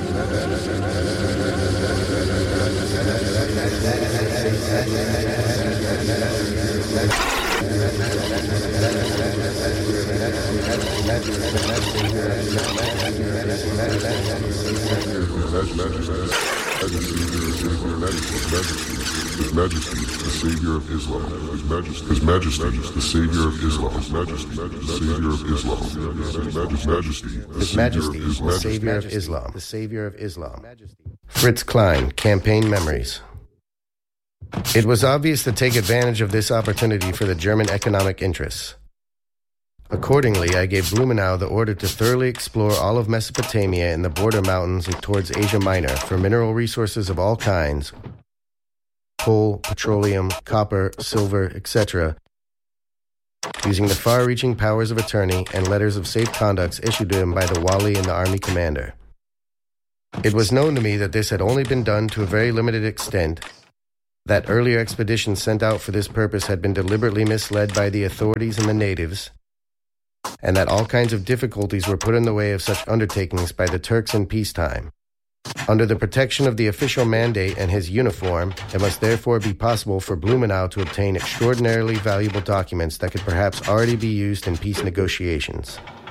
His Majesty, the Savior of Islam. His Majesty, the Savior of Islam. His Majesty, the Savior of Islam. His Majesty, His Majesty, the Savior of Islam. The Savior of Islam. Fritz Klein, Campaign Memories. It was obvious to take advantage of this opportunity for the German economic interests. Accordingly, I gave Blumenau the order to thoroughly explore all of Mesopotamia and the border mountains towards Asia Minor for mineral resources of all kinds, coal, petroleum, copper, silver, etc., using the far-reaching powers of attorney and letters of safe conducts issued to him by the Wali and the army commander. It was known to me that this had only been done to a very limited extent, that earlier expeditions sent out for this purpose had been deliberately misled by the authorities and the natives, and that all kinds of difficulties were put in the way of such undertakings by the Turks in peacetime. Under the protection of the official mandate and his uniform, it must therefore be possible for Blumenau to obtain extraordinarily valuable documents that could perhaps already be used in peace negotiations.